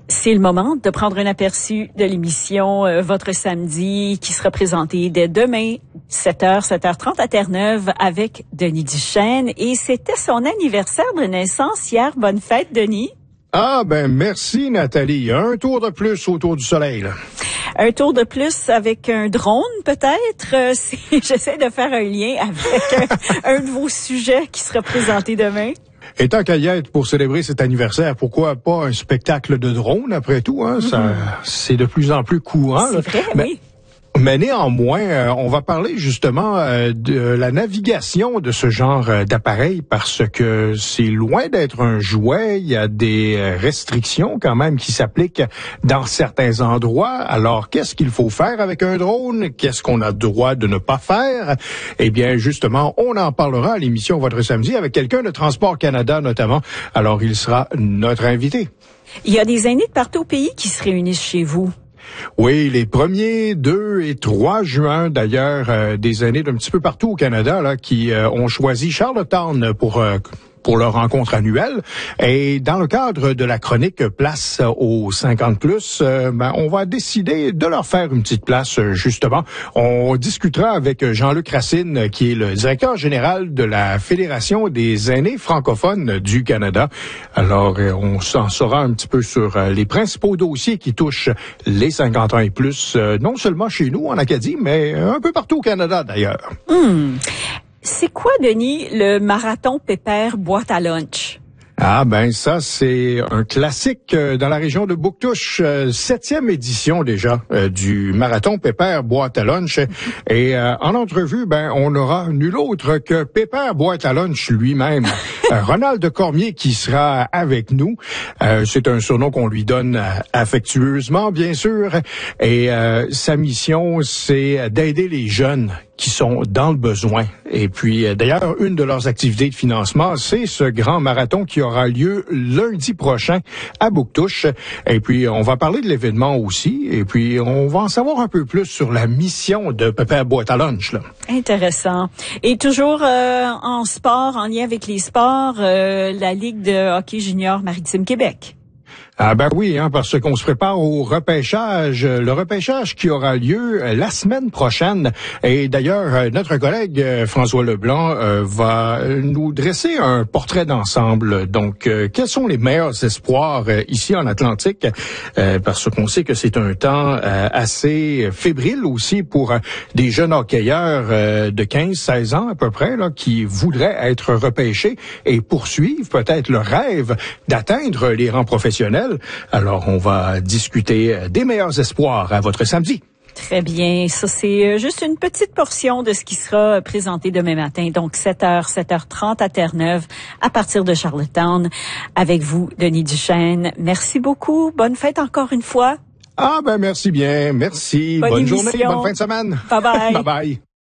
C'est le moment de prendre un aperçu de l'émission Votre Samedi qui sera présentée dès demain, 7h, 7h30 à Terre-Neuve avec Denis Duchesne. Et c'était son anniversaire de naissance hier. Bonne fête, Denis. Ah, ben merci, Nathalie. Un tour de plus autour du soleil, là. Un tour de plus avec un drone, peut-être. J'essaie de faire un lien avec un de vos sujets qui sera présenté demain. Et tant qu'à y être pour célébrer cet anniversaire, pourquoi pas un spectacle de drone, après tout, hein? Ça, c'est de plus en plus courant. C'est vrai, oui. Mais néanmoins, on va parler justement de la navigation de ce genre d'appareil parce que c'est loin d'être un jouet. Il y a des restrictions quand même qui s'appliquent dans certains endroits. Alors, qu'est-ce qu'il faut faire avec un drone? Qu'est-ce qu'on a le droit de ne pas faire? Eh bien, justement, on en parlera à l'émission Votre Samedi avec quelqu'un de Transport Canada notamment. Alors, il sera notre invité. Il y a des aînés de partout au pays qui se réunissent chez vous. Oui, les 1er, 2 et 3 juin, d'ailleurs, des aînés d'un petit peu partout au Canada là qui ont choisi Charlottetown pour leur rencontre annuelle. Et dans le cadre de la chronique Place aux 50+, on va décider de leur faire une petite place, justement. On discutera avec Jean-Luc Racine, qui est le directeur général de la Fédération des aînés francophones du Canada. Alors, on s'en saura un petit peu sur les principaux dossiers qui touchent les 50 ans et plus, non seulement chez nous, en Acadie, mais un peu partout au Canada, d'ailleurs. C'est quoi, Denis, le marathon Pépère boîte à lunch? Ah ben ça, c'est un classique dans la région de Bouctouche, 7e édition déjà du marathon Pépère boîte à lunch. Et en entrevue, on aura nul autre que Pépère boîte à lunch lui-même, Ronald Cormier, qui sera avec nous. C'est un surnom qu'on lui donne affectueusement, bien sûr. Et sa mission, c'est d'aider les jeunes qui sont dans le besoin. Et puis, d'ailleurs, une de leurs activités de financement, c'est ce grand marathon qui aura lieu lundi prochain à Bouctouche. Et puis, on va parler de l'événement aussi. Et puis, on va en savoir un peu plus sur la mission de Pépère boîte à lunch, là. Intéressant. Et toujours en sport, en lien avec les sports, la Ligue de hockey junior Maritime Québec. Ah ben oui, parce qu'on se prépare au repêchage, le repêchage qui aura lieu la semaine prochaine. Et d'ailleurs, notre collègue François Leblanc va nous dresser un portrait d'ensemble. Donc, quels sont les meilleurs espoirs ici en Atlantique? Parce qu'on sait que c'est un temps assez fébrile aussi pour des jeunes hockeyeurs de 15-16 ans à peu près, là, qui voudraient être repêchés et poursuivre peut-être le rêve d'atteindre les rangs professionnels. Alors, on va discuter des meilleurs espoirs à Votre Samedi. Très bien. Ça, c'est juste une petite portion de ce qui sera présenté demain matin. Donc, 7h, 7h30 à Terre-Neuve, à partir de Charlottetown. Avec vous, Denis Duchesne. Merci beaucoup. Bonne fête encore une fois. Ah, ben merci bien. Merci. Bonne journée. Bonne fin de semaine. Bye bye. Bye bye.